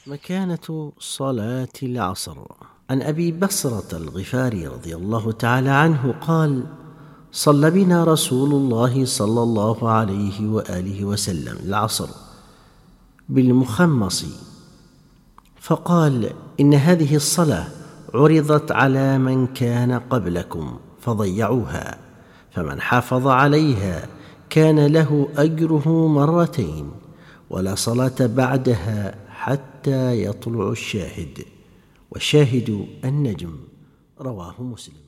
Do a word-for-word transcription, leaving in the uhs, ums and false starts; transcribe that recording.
مكانة صلاة العصر. عن أبي بصرة الغفاري رضي الله تعالى عنه قال: صلى بنا رسول الله صلى الله عليه وآله وسلم العصر بالمخمص، فقال: إن هذه الصلاة عرضت على من كان قبلكم فضيعوها، فمن حافظ عليها كان له أجره مرتين، ولا صلاة بعدها حتى يطلع الشاهد، والشاهد النجم. رواه مسلم.